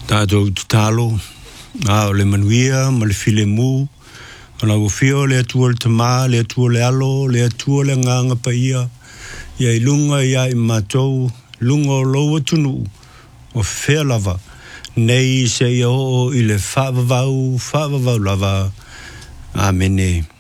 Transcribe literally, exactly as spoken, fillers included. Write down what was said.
Tātou tutalo, a o le manuia, ma le filemu, ona o fio le atua le tama, le atua le alo, le atua le nganga pa ia, ia i lunga ia i matou, lunga o loa tunu, o fea lava, nei se ia o i le whaavavau, whaavavau lava, amene.